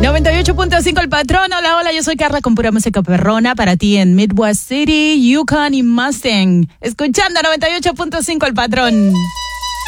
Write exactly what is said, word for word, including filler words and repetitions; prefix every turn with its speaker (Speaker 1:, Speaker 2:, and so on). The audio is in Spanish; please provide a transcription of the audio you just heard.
Speaker 1: noventa y ocho punto cinco El Patrón. Hola, hola, yo soy Carla con pura música perrona para ti en Midwest City, Yukon y Mustang. Escuchando noventa y ocho punto cinco El Patrón.